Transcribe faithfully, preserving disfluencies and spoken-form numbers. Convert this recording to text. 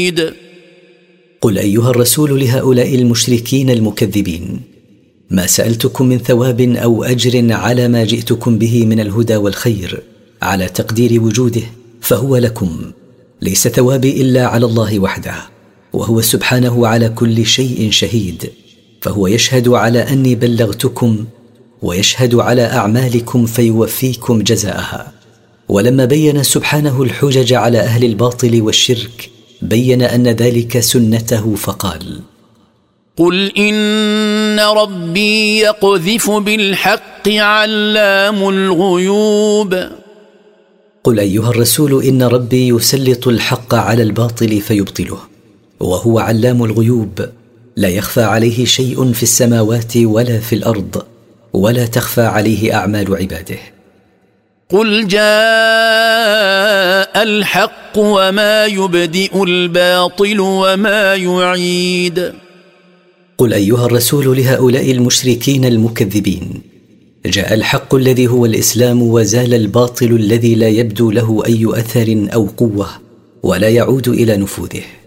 قل أيها الرسول لهؤلاء المشركين المكذبين: ما سألتكم من ثواب أو أجر على ما جئتكم به من الهدى والخير على تقدير وجوده فهو لكم، ليس ثوابي إلا على الله وحده، وهو سبحانه على كل شيء شهيد، فهو يشهد على أني بلغتكم ويشهد على أعمالكم فيوفيكم جزاءها. ولما بين سبحانه الحجج على أهل الباطل والشرك بين أن ذلك سنته فقال: قل إن ربي يقذف بالحق علام الغيوب. قل أيها الرسول إن ربي يسلط الحق على الباطل فيبطله، وهو علام الغيوب، لا يخفى عليه شيء في السماوات ولا في الأرض، ولا تخفى عليه أعمال عباده. قل جاء الحق وما يبدئ الباطل وما يعيد. قل أيها الرسول لهؤلاء المشركين المكذبين: جاء الحق الذي هو الإسلام، وزال الباطل الذي لا يبدو له أي أثر أو قوة ولا يعود إلى نفوذه.